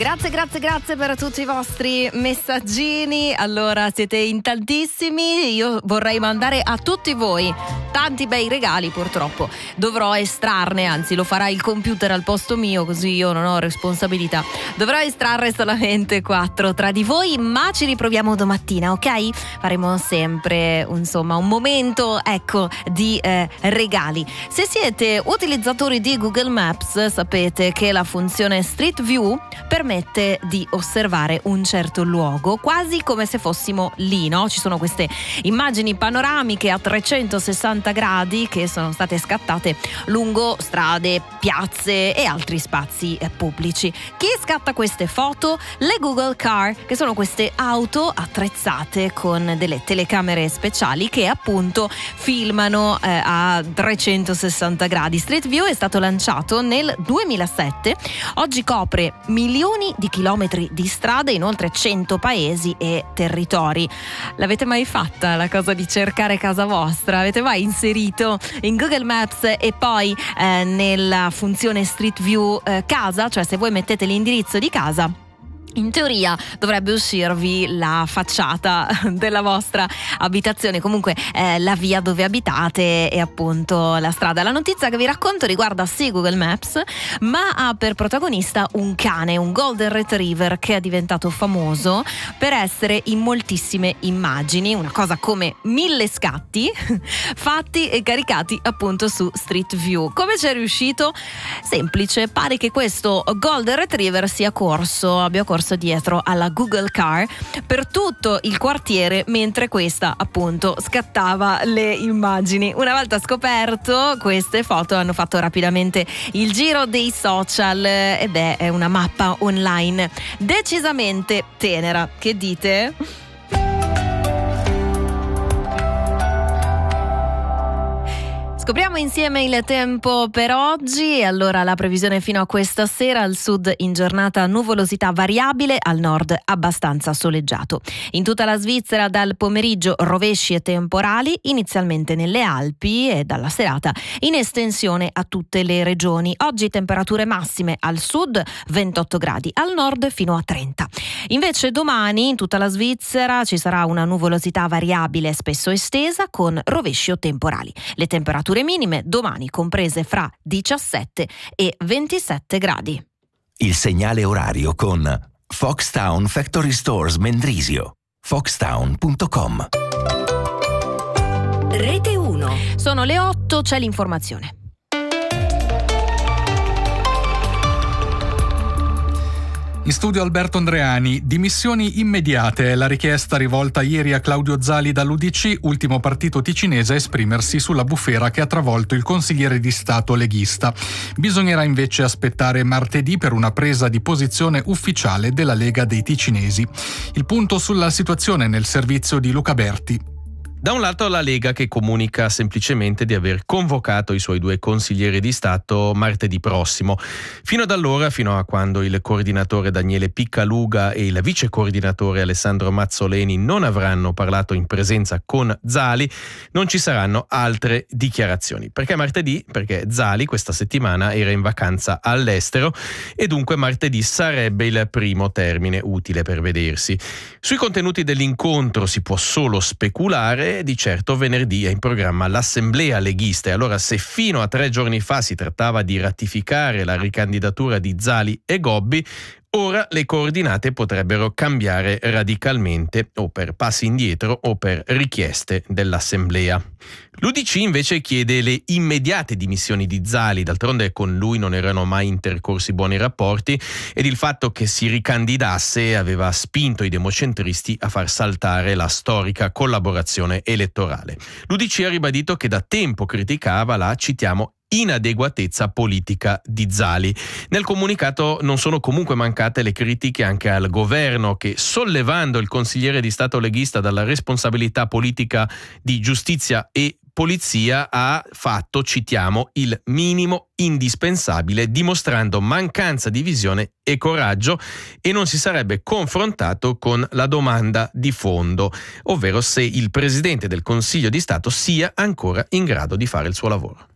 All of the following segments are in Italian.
Grazie per tutti i vostri messaggini. Allora, siete in tantissimi. Io vorrei mandare a tutti voi tanti bei regali, purtroppo dovrò estrarne, anzi lo farà il computer al posto mio, così io non ho responsabilità. Dovrò estrarre solamente 4 tra di voi, ma ci riproviamo domattina, ok? Faremo sempre insomma un momento, ecco, di regali. Se siete utilizzatori di Google Maps, sapete che la funzione Street View permette di osservare un certo luogo quasi come se fossimo lì, no? Ci sono queste immagini panoramiche a 360 gradi che sono state scattate lungo strade, piazze e altri spazi pubblici. Chi scatta queste foto? Le Google Car, che sono queste auto attrezzate con delle telecamere speciali che appunto filmano a 360 gradi. Street View è stato lanciato nel 2007, oggi copre milioni di chilometri di strade in oltre 100 paesi e territori. L'avete mai fatta la cosa di cercare casa vostra? Avete mai inserito in Google Maps e poi nella funzione Street View casa? Cioè, se voi mettete l'indirizzo di casa, in teoria dovrebbe uscirvi la facciata della vostra abitazione, comunque la via dove abitate e appunto la strada. La notizia che vi racconto riguarda sì Google Maps, ma ha per protagonista un cane, un Golden Retriever, che è diventato famoso per essere in moltissime immagini, una cosa come 1000 scatti fatti e caricati appunto su Street View. Come ci è riuscito? Semplice, pare che questo Golden Retriever abbia corso dietro alla Google Car per tutto il quartiere mentre questa appunto scattava le immagini. Una volta scoperto, queste foto hanno fatto rapidamente il giro dei social ed è una mappa online decisamente tenera. Che dite? Scopriamo insieme il tempo per oggi. Allora, la previsione fino a questa sera: al sud in giornata nuvolosità variabile, al nord abbastanza soleggiato. In tutta la Svizzera dal pomeriggio rovesci e temporali, inizialmente nelle Alpi, e dalla serata in estensione a tutte le regioni. Oggi temperature massime al sud 28 gradi, al nord fino a 30. Invece domani in tutta la Svizzera ci sarà una nuvolosità variabile spesso estesa con rovesci o temporali. Le temperature minime domani comprese fra 17 e 27 gradi. Il segnale orario con Foxtown Factory Stores Mendrisio. Foxtown.com. Rete 1. Sono le 8, c'è l'informazione. In studio Alberto Andreani. Dimissioni immediate è la richiesta rivolta ieri a Claudio Zali dall'UDC, ultimo partito ticinese a esprimersi sulla bufera che ha travolto il consigliere di Stato leghista. Bisognerà invece aspettare martedì per una presa di posizione ufficiale della Lega dei Ticinesi. Il punto sulla situazione nel servizio di Luca Berti. Da un lato la Lega, che comunica semplicemente di aver convocato i suoi 2 consiglieri di Stato martedì prossimo. Fino ad allora, fino a quando il coordinatore Daniele Piccaluga e il vice coordinatore Alessandro Mazzoleni non avranno parlato in presenza con Zali, non ci saranno altre dichiarazioni. Perché martedì? Perché Zali questa settimana era in vacanza all'estero e dunque martedì sarebbe il primo termine utile per vedersi. Sui contenuti dell'incontro si può solo speculare. Di certo venerdì è in programma l'assemblea leghista, e allora se fino a 3 giorni fa si trattava di ratificare la ricandidatura di Zali e Gobbi, ora le coordinate potrebbero cambiare radicalmente, o per passi indietro o per richieste dell'assemblea. L'UDC invece chiede le immediate dimissioni di Zali, d'altronde con lui non erano mai intercorsi buoni rapporti ed il fatto che si ricandidasse aveva spinto i democentristi a far saltare la storica collaborazione elettorale. L'UDC ha ribadito che da tempo criticava la, citiamo, inadeguatezza politica di Zali. Nel comunicato non sono comunque mancate le critiche anche al governo che, sollevando il consigliere di Stato leghista dalla responsabilità politica di giustizia e polizia, ha fatto, citiamo, il minimo indispensabile, dimostrando mancanza di visione e coraggio, e non si sarebbe confrontato con la domanda di fondo, ovvero se il Presidente del Consiglio di Stato sia ancora in grado di fare il suo lavoro.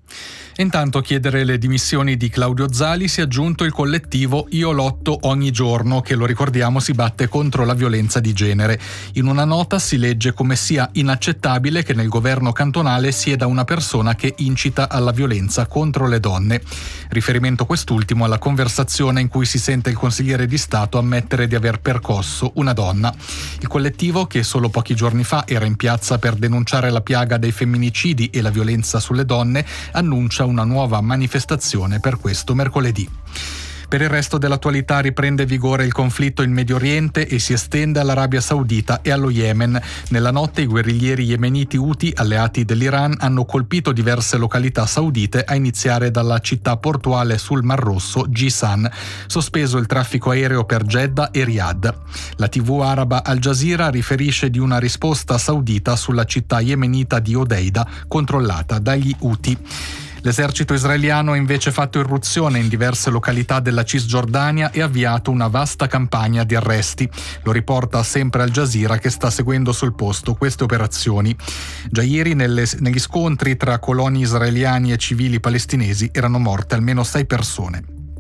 Intanto a chiedere le dimissioni di Claudio Zali si è aggiunto il collettivo Io lotto ogni giorno, che, lo ricordiamo, si batte contro la violenza di genere. In una nota si legge come sia inaccettabile che nel governo cantonale sieda una persona che incita alla violenza contro le donne. Riferimento quest'ultimo alla conversazione in cui si sente il consigliere di Stato ammettere di aver percosso una donna. Il collettivo, che solo pochi giorni fa era in piazza per denunciare la piaga dei femminicidi e la violenza sulle donne, annuncia una nuova manifestazione per questo mercoledì. Per il resto dell'attualità riprende vigore il conflitto in Medio Oriente e si estende all'Arabia Saudita e allo Yemen. Nella notte i guerriglieri yemeniti Houthi, alleati dell'Iran, hanno colpito diverse località saudite, a iniziare dalla città portuale sul Mar Rosso, Jisan, sospeso il traffico aereo per Jeddah e Riyadh. La TV araba Al Jazeera riferisce di una risposta saudita sulla città yemenita di Hodeida, controllata dagli Houthi. L'esercito israeliano ha invece fatto irruzione in diverse località della Cisgiordania e ha avviato una vasta campagna di arresti. Lo riporta sempre Al Jazeera, che sta seguendo sul posto queste operazioni. Già ieri negli scontri tra coloni israeliani e civili palestinesi erano morte almeno 6 persone.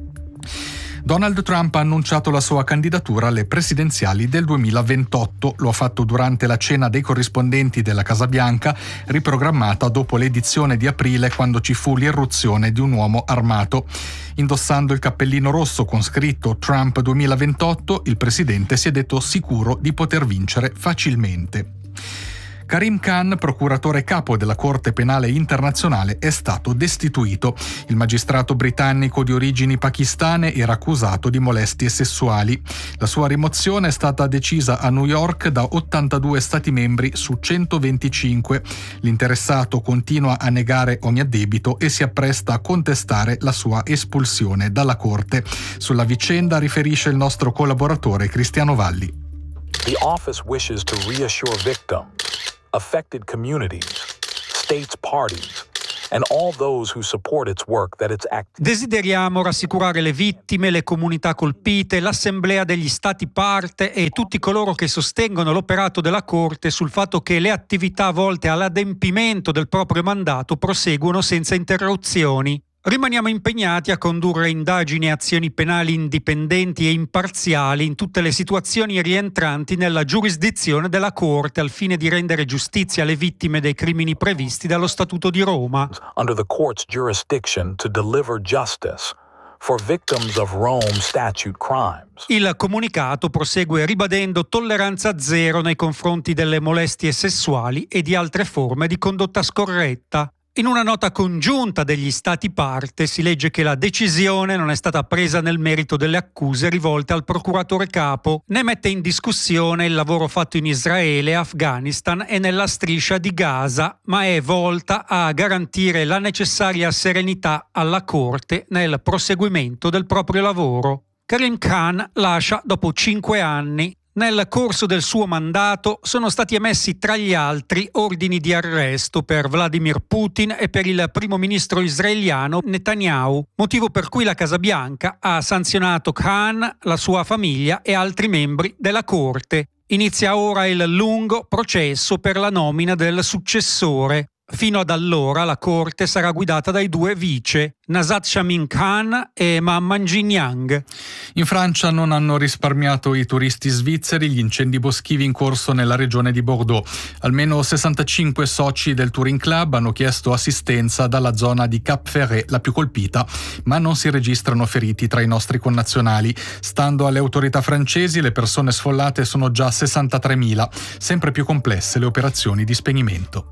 Donald Trump ha annunciato la sua candidatura alle presidenziali del 2028. Lo ha fatto durante la cena dei corrispondenti della Casa Bianca, riprogrammata dopo l'edizione di aprile, quando ci fu l'irruzione di un uomo armato. Indossando il cappellino rosso con scritto Trump 2028, il presidente si è detto sicuro di poter vincere facilmente. Karim Khan, procuratore capo della Corte Penale Internazionale, è stato destituito. Il magistrato britannico di origini pakistane era accusato di molestie sessuali. La sua rimozione è stata decisa a New York da 82 stati membri su 125. L'interessato continua a negare ogni addebito e si appresta a contestare la sua espulsione dalla Corte. Sulla vicenda riferisce il nostro collaboratore Cristiano Valli. The office wishes to reassure victims, affected communities, states parties, and all those who support its work that its act. Desideriamo rassicurare le vittime, le comunità colpite, l'Assemblea degli Stati parte e tutti coloro che sostengono l'operato della Corte sul fatto che le attività volte all'adempimento del proprio mandato proseguono senza interruzioni. Rimaniamo impegnati a condurre indagini e azioni penali indipendenti e imparziali in tutte le situazioni rientranti nella giurisdizione della Corte, al fine di rendere giustizia alle vittime dei crimini previsti dallo Statuto di Roma. Under the court's jurisdiction to deliver justice for victims of Rome Statute crimes. Il comunicato prosegue ribadendo tolleranza zero nei confronti delle molestie sessuali e di altre forme di condotta scorretta. In una nota congiunta degli Stati parte si legge che la decisione non è stata presa nel merito delle accuse rivolte al procuratore capo, né mette in discussione il lavoro fatto in Israele, Afghanistan e nella striscia di Gaza, ma è volta a garantire la necessaria serenità alla Corte nel proseguimento del proprio lavoro. Karim Khan lascia dopo 5 anni. Nel corso del suo mandato sono stati emessi tra gli altri ordini di arresto per Vladimir Putin e per il primo ministro israeliano Netanyahu, motivo per cui la Casa Bianca ha sanzionato Khan, la sua famiglia e altri membri della Corte. Inizia ora il lungo processo per la nomina del successore. Fino ad allora la Corte sarà guidata dai 2 vice, Nazat Shamin Khan e Mamman Jinyang. In Francia non hanno risparmiato i turisti svizzeri gli incendi boschivi in corso nella regione di Bordeaux. Almeno 65 soci del Touring Club hanno chiesto assistenza dalla zona di Cap Ferret, la più colpita, ma non si registrano feriti tra i nostri connazionali. Stando alle autorità francesi, le persone sfollate sono già 63.000, sempre più complesse le operazioni di spegnimento.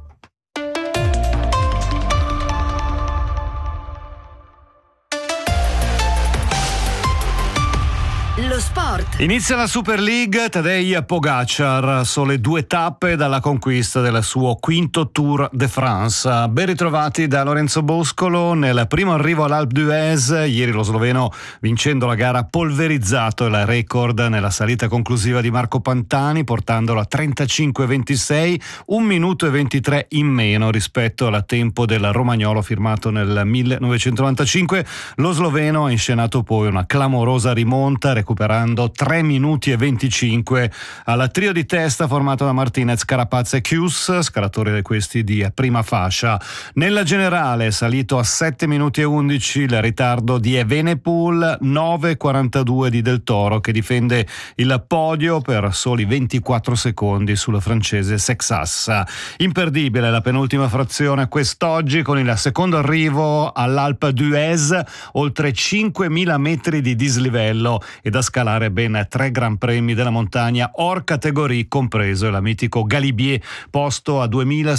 Lo sport. Inizia la Super League, Tadej Pogačar, sole 2 tappe dalla conquista del suo 5° Tour de France. Ben ritrovati da Lorenzo Boscolo. Nel primo arrivo all'Alpe d'Huez, ieri lo sloveno, vincendo la gara, ha polverizzato il record nella salita conclusiva di Marco Pantani, portandolo a 35-26, 1 minuto e 23 in meno rispetto al tempo del romagnolo firmato nel 1995. Lo sloveno ha inscenato poi una clamorosa rimonta, recuperando 3 minuti e 25 al trio di testa formato da Martinez, Carapaz e Chius, scalatori di questi di prima fascia. Nella generale è salito a 7 minuti e 11 il ritardo di Evenepoel, 9,42 di Del Toro che difende il podio per soli 24 secondi sul francese Sexas. Imperdibile la penultima frazione quest'oggi con il secondo arrivo all'Alpe d'Huez, oltre 5.000 metri di dislivello e da scalare ben 3 Gran Premi della montagna hors categorie, compreso il mitico Galibier, posto a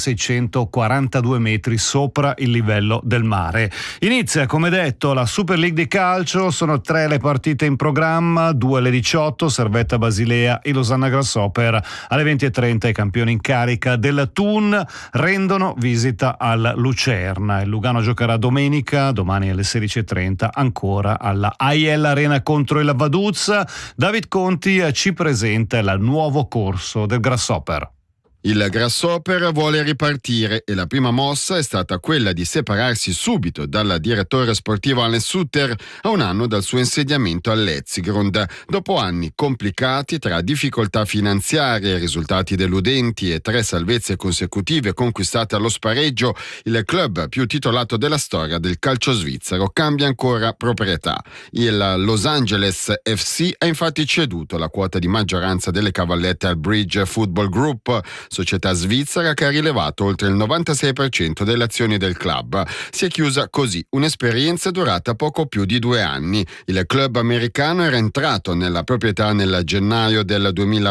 2.642 metri sopra il livello del mare. Inizia, come detto, la Super League di calcio, sono 3 le partite in programma, 2 alle 18, Servetta Basilea e Losanna Grasshopper, alle 20:30 i campioni in carica del Thun rendono visita al Lucerna. Il Lugano giocherà domenica, domani alle 16:30, ancora alla AIL Arena contro il Vaduz. David Conti ci presenta il nuovo corso del Grasshopper. Il Grasshopper vuole ripartire e la prima mossa è stata quella di separarsi subito dal direttore sportivo Allen Sutter a un anno dal suo insediamento all'Etzgrund. Dopo anni complicati tra difficoltà finanziarie, risultati deludenti e 3 salvezze consecutive conquistate allo spareggio, il club più titolato della storia del calcio svizzero cambia ancora proprietà. Il Los Angeles FC ha infatti ceduto la quota di maggioranza delle cavallette al Bridge Football Group, società svizzera che ha rilevato oltre il 96% delle azioni del club. Si è chiusa così un'esperienza durata poco più di 2 anni. Il club americano era entrato nella proprietà nel gennaio del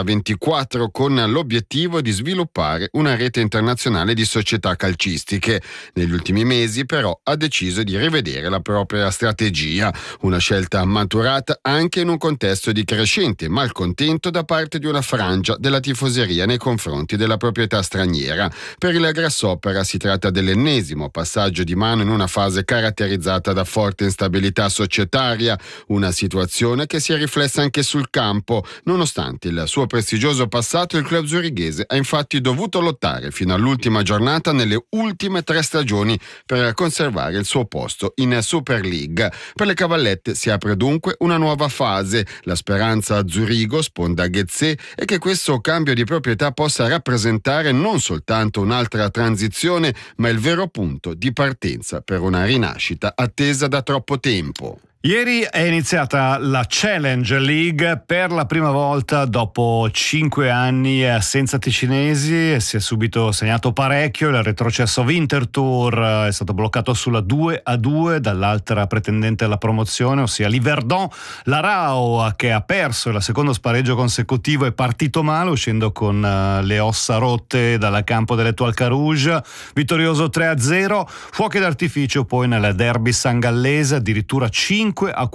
2024 con l'obiettivo di sviluppare una rete internazionale di società calcistiche. Negli ultimi mesi però ha deciso di rivedere la propria strategia, una scelta maturata anche in un contesto di crescente malcontento da parte di una frangia della tifoseria nei confronti della proprietà straniera. Per il Grasshopper si tratta dell'ennesimo passaggio di mano in una fase caratterizzata da forte instabilità societaria, una situazione che si è riflessa anche sul campo. Nonostante il suo prestigioso passato, il club zurighese ha infatti dovuto lottare fino all'ultima giornata nelle ultime 3 stagioni per conservare il suo posto in Super League. Per le cavallette si apre dunque una nuova fase. La speranza a Zurigo, sponda Ghezzé, è che questo cambio di proprietà possa rappresentare non soltanto un'altra transizione, ma il vero punto di partenza per una rinascita attesa da troppo tempo. Ieri è iniziata la Challenge League per la prima volta dopo 5 anni senza ticinesi, si è subito segnato parecchio, il retrocesso Winterthur è stato bloccato sulla 2-2 dall'altra pretendente alla promozione, ossia l'Yverdon. La Rao, che ha perso il secondo spareggio consecutivo, è partito male uscendo con le ossa rotte dal campo dell'Etoile Carouge, vittorioso 3-0, fuochi d'artificio poi nel derby sangallese, addirittura 5-4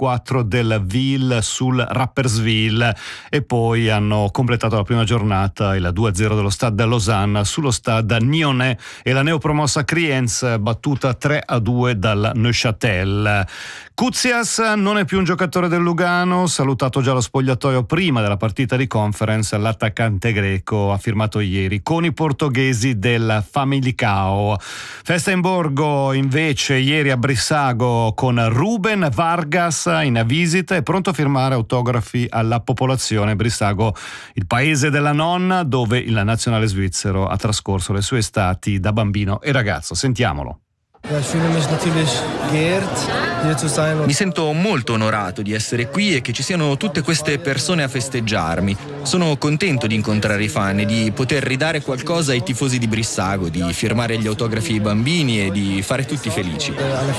del Ville sul Rapperswil, e poi hanno completato la prima giornata il 2-0 dello Stade Lausanne sullo Stade Nyonnais e la neopromossa Kriens battuta 3-2 dal Neuchâtel. Kuzias non è più un giocatore del Lugano, salutato già allo spogliatoio prima della partita di conference. L'attaccante greco ha firmato ieri con i portoghesi del Famalicão. Festa in borgo invece ieri a Brissago con Ruben Vargas in visita e pronto a firmare autografi alla popolazione. Brissago, il paese della nonna, dove il nazionale svizzero ha trascorso le sue estati da bambino e ragazzo. Sentiamolo. Mi sento molto onorato di essere qui e che ci siano tutte queste persone a festeggiarmi. Sono contento di incontrare i fan e di poter ridare qualcosa ai tifosi di Brissago, di firmare gli autografi ai bambini e di fare tutti felici.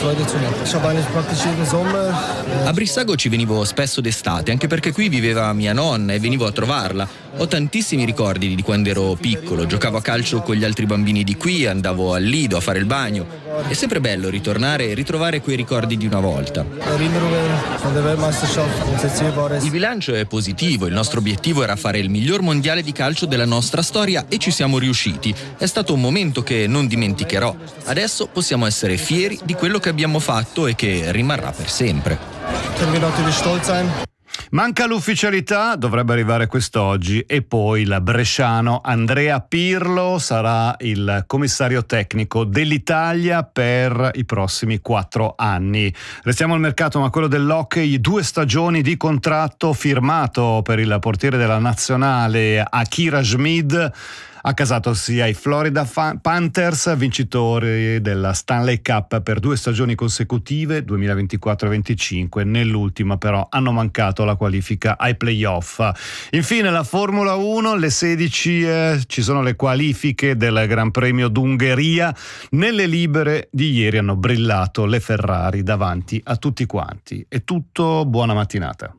A Brissago ci venivo spesso d'estate, anche perché qui viveva mia nonna e venivo a trovarla. Ho tantissimi ricordi di quando ero piccolo, giocavo a calcio con gli altri bambini di qui, andavo al lido a fare il bagno. È sempre bello ritornare e ritrovare quei ricordi di una volta. Il bilancio è positivo, il nostro obiettivo era fare il miglior mondiale di calcio della nostra storia e ci siamo riusciti. È stato un momento che non dimenticherò. Adesso possiamo essere fieri di quello che abbiamo fatto e che rimarrà per sempre. Manca l'ufficialità, dovrebbe arrivare quest'oggi, e poi il bresciano Andrea Pirlo sarà il commissario tecnico dell'Italia per i prossimi 4 anni. Restiamo al mercato, ma quello dell'hockey, 2 stagioni di contratto firmato per il portiere della nazionale Akira Schmid, accasatosi ai Florida Panthers, vincitori della Stanley Cup per 2 stagioni consecutive, 2024-25. Nell'ultima però hanno mancato la qualifica ai playoff. Infine la Formula 1, alle 16 ci sono le qualifiche del Gran Premio d'Ungheria. Nelle libere di ieri hanno brillato le Ferrari davanti a tutti quanti. È tutto, buona mattinata.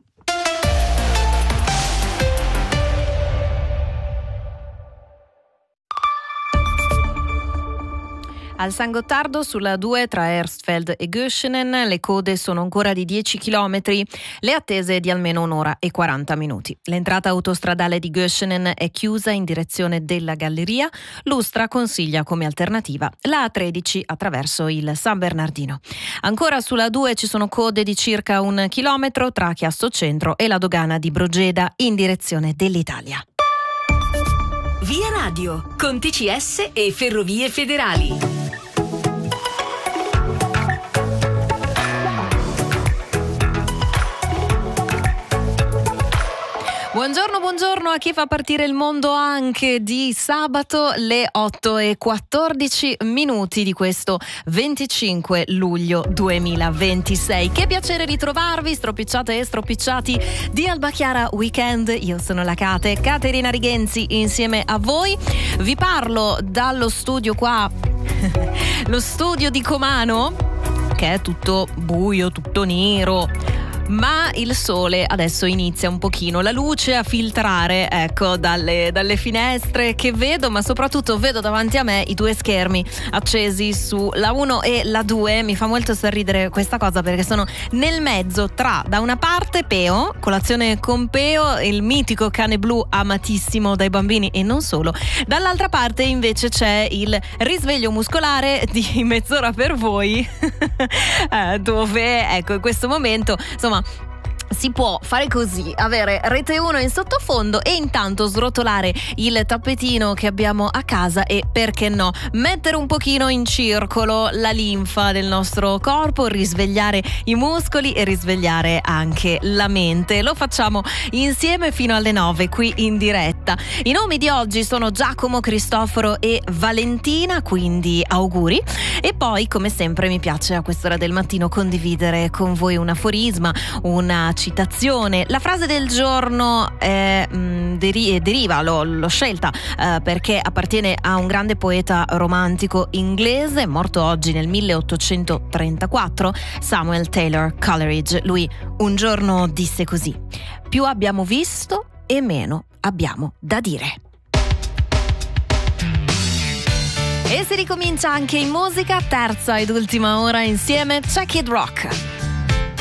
Al San Gottardo sulla 2 tra Hersfeld e Göschenen le code sono ancora di 10 km, le attese di almeno 1 ora e 40 minuti. L'entrata autostradale di Göschenen è chiusa in direzione della galleria. L'Ustra consiglia come alternativa la A13 attraverso il San Bernardino. Ancora sulla 2 ci sono code di circa 1 chilometro tra Chiasso Centro e la dogana di Brogeda in direzione dell'Italia. Via Radio, con TCS e Ferrovie Federali. Buongiorno a chi fa partire il mondo anche di sabato, le 8:14 di questo 25 luglio 2026. Che piacere ritrovarvi, stropicciate e stropicciati di Alba Chiara Weekend. Io sono la Caterina Rigenzi, insieme a voi. Vi parlo dallo studio qua, lo studio di Comano, che è tutto buio, tutto nero. Ma il sole adesso inizia un pochino la luce a filtrare, ecco, dalle finestre che vedo, ma soprattutto vedo davanti a me i 2 schermi accesi su la 1 e la 2. Mi fa molto sorridere questa cosa perché sono nel mezzo tra, da una parte, Peo, colazione con Peo, il mitico cane blu amatissimo dai bambini e non solo. Dall'altra parte invece c'è il risveglio muscolare di Mezz'ora per voi dove, ecco, in questo momento, insomma, si può fare così, avere Rete 1 in sottofondo e intanto srotolare il tappetino che abbiamo a casa e, perché no, mettere un pochino in circolo la linfa del nostro corpo, risvegliare i muscoli e risvegliare anche la mente. Lo facciamo insieme fino alle 9 qui in diretta. I nomi di oggi sono Giacomo, Cristoforo e Valentina, quindi auguri. E poi, come sempre, mi piace a quest'ora del mattino condividere con voi un aforisma, una citazione. La frase del giorno deriva, l'ho scelta perché appartiene a un grande poeta romantico inglese, morto oggi nel 1834, Samuel Taylor Coleridge. Lui un giorno disse così: più abbiamo visto e meno abbiamo da dire. E si ricomincia anche in musica, terza ed ultima ora insieme, c'è Kid Rock.